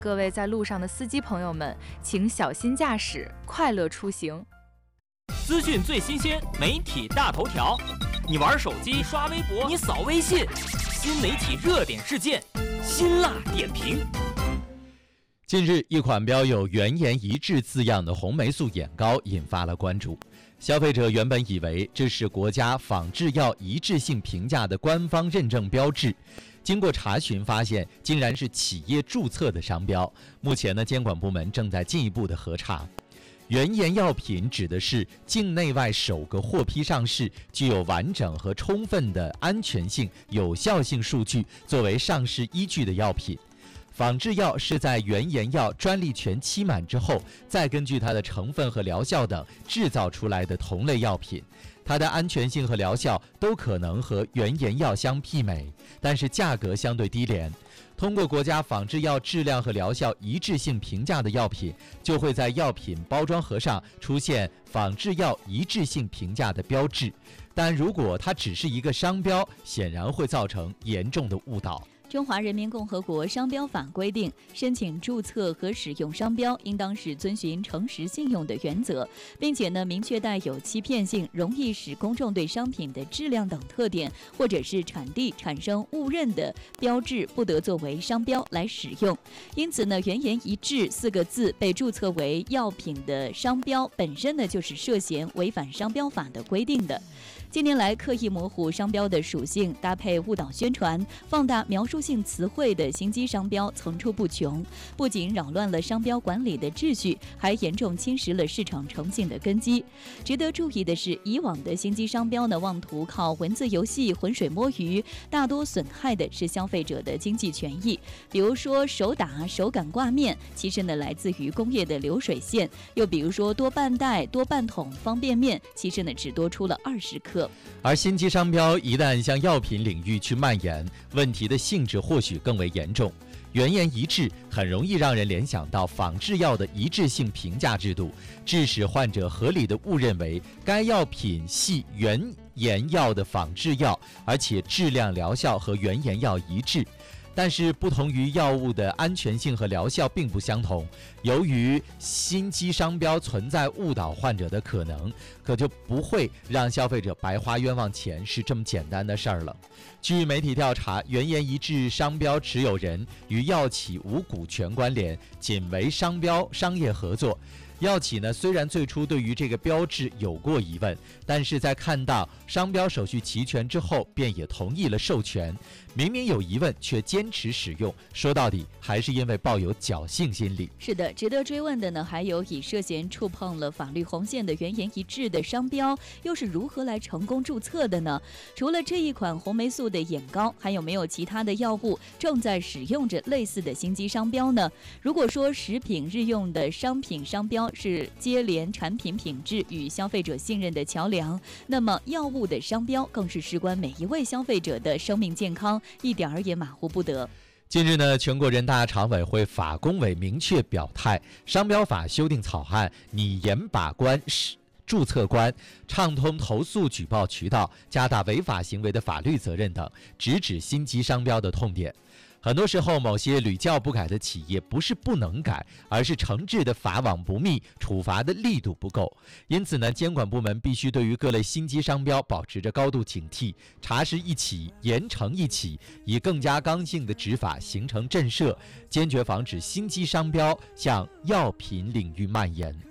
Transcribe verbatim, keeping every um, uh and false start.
各位在路上的司机朋友们，请小心驾驶，快乐出行。 资讯最新鲜，媒体大头条。你玩手机刷微博，你扫微信，新媒体热点事件，辛辣点评。 近日，一款标有原颜一致字样的红霉素眼膏引发了关注。消费者原本以为这是国家仿制药一致性评价的官方认证标志，经过查询发现，竟然是企业注册的商标。目前呢，监管部门正在进一步的核查。原颜药品指的是境内外首个获批上市、具有完整和充分的安全性、有效性数据作为上市依据的药品。仿制药是在原颜药专利权期满之后，再根据它的成分和疗效等制造出来的同类药品。它的安全性和疗效都可能和原颜药相媲美，但是价格相对低廉。通过国家仿制药质量和疗效一致性评价的药品，就会在药品包装盒上出现仿制药一致性评价的标志。但如果它只是一个商标，显然会造成严重的误导。 中华人民共和国商标法规定，申请注册和使用商标应当是遵循诚实信用的原则，并且呢明确带有欺骗性、容易使公众对商品的质量等特点，或者是产地产生误认的标志，不得作为商标来使用。因此呢，原颜一致四个字被注册为药品的商标，本身呢就是涉嫌违反商标法的规定的。近年来，刻意模糊商标的属性，搭配误导宣传、放大描述性词汇的心机商标层出不穷，不仅扰乱了商标管理的秩序，还严重侵蚀了市场诚信的根基。值得注意的是，以往的心机商标呢，妄图靠文字游戏浑水摸鱼，大多损害的是消费者的经济权益。比如说手打手感挂面，其实呢来自于工业的流水线；又比如说多半袋、多半桶方便面，其实呢只多出了二十克。 而心机商标一旦向药品领域去蔓延，问题的性质或许更为严重。原颜一致很容易让人联想到仿制药的一致性评价制度，致使患者合理的误认为该药品系原颜药的仿制药，而且质量疗效和原颜药一致。但是不同于药物的安全性和疗效并不相同，由于心机商标存在误导患者的可能，可就不会让消费者白花冤枉钱是这么简单的事儿了。据媒体调查，原颜一致商标持有人与药企无股权关联，仅为商标商业合作。药企呢，虽然最初对于这个标志有过疑问，但是在看到商标手续齐全之后，便也同意了授权。明明有疑问，却坚持使用，说到底还是因为抱有侥幸心理。 是的，值得追问的呢，还有以涉嫌触碰了法律红线的原颜一致的商标，又是如何来成功注册的呢？除了这一款红霉素的眼膏，还有没有其他的药物正在使用着类似的心机商标呢？如果说食品日用的商品商标是接连产品品质与消费者信任的桥梁，那么药物的商标更是事关每一位消费者的生命健康，一点儿也马虎不得。 近日呢，全国人大常委会法工委明确表态，商标法修订草案拟严把关注册关，畅通投诉举报渠道，加大违法行为的法律责任等，直指心机商标的痛点。很多时候，某些屡教不改的企业不是不能改，而是惩治的法网不密，处罚的力度不够。因此呢，监管部门必须对于各类心机商标保持着高度警惕，查实一起，严惩一起，以更加刚性的执法形成震慑，坚决防止心机商标向药品领域蔓延。